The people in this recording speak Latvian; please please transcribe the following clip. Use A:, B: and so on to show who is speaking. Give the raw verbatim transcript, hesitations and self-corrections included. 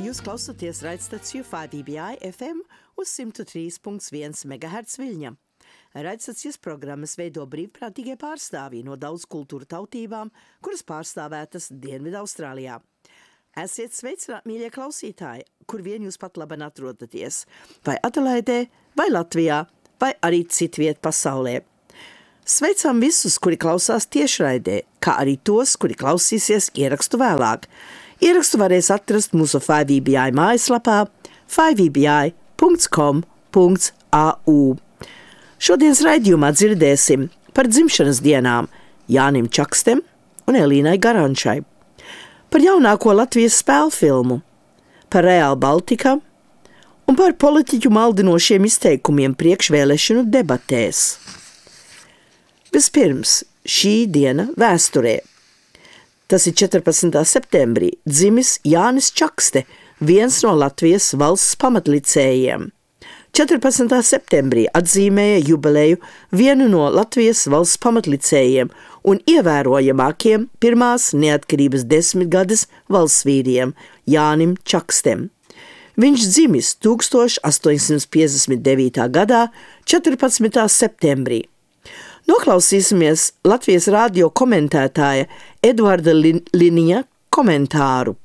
A: Jūs klausoties raidstaciju Five E B I F M uz one oh three point one megahertz Viļņa. Raidstacijas programmas veido brīvprātīgie pārstāvji no daudz kultūru tautībām, kuras pārstāvētas Dienvidu Austrālijā. Esiet sveicināti, mīļie klausītāji, kur vien jūs pat labi atrodaties, vai Adelaidē, vai Latvijā, vai arī citviet pasaulē. Sveicām visus, kuri klausās tiešraidē, kā arī tos, kuri klausīsies ierakstu vēlāk. Ierakstu varēs atrast mūsu Five E B I mājaslapā five e b i dot com dot a u. Šodienas raidījumā dzirdēsim par dzimšanas dienām Jānim Čakstem un Elīnai Garančai, par jaunāko Latvijas spēļu filmu, par Real Baltica un par politiķu maldinošiem izteikumiem priekšvēlēšanu debatēs. Vispirms šī diena vēsturē. Tas ir četrpadsmitā septembrī dzimis Jānis Čakste, viens no Latvijas valsts pamatlicējiem. četrpadsmitā septembrī atzīmēja jubileju vienu no Latvijas valsts pamatlicējiem un ievērojamākiem pirmās neatkarības desmitgades valstsvīriem Jānim Čakstem. Viņš dzimis eighteen fifty-nine. gadā četrpadsmitā septembrī. Noklausīsimies Latvijas radio komentētāja Eduarda Liniņa komentāru.